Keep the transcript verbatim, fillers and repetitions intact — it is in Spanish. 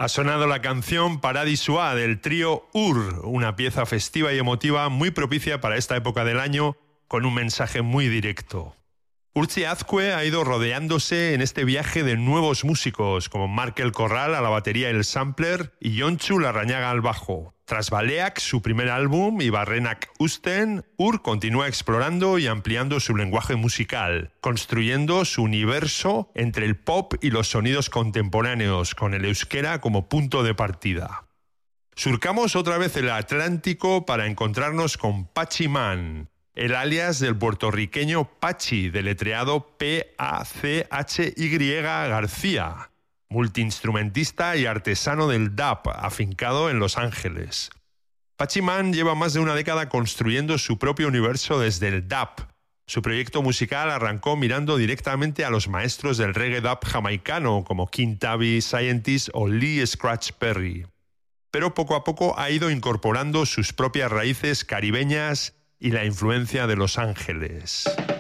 Ha sonado la canción Paradisua del trío Ur, una pieza festiva y emotiva muy propicia para esta época del año, con un mensaje muy directo. Urtzi Azkue ha ido rodeándose en este viaje de nuevos músicos, como Markel Corral a la batería y el sampler y Jontxu Larrañaga al bajo. Tras Baleak, su primer álbum, y Barrenak Usten, Ur continúa explorando y ampliando su lenguaje musical, construyendo su universo entre el pop y los sonidos contemporáneos, con el euskera como punto de partida. Surcamos otra vez el Atlántico para encontrarnos con Pachi Man, el alias del puertorriqueño Pachi, deletreado P A C H Y García, multiinstrumentista y artesano del dub, afincado en Los Ángeles. Pachi Man lleva más de una década construyendo su propio universo desde el dub. Su proyecto musical arrancó mirando directamente a los maestros del reggae dub jamaicano como King Tabby, Scientist o Lee Scratch Perry. Pero poco a poco ha ido incorporando sus propias raíces caribeñas y la influencia de Los Ángeles.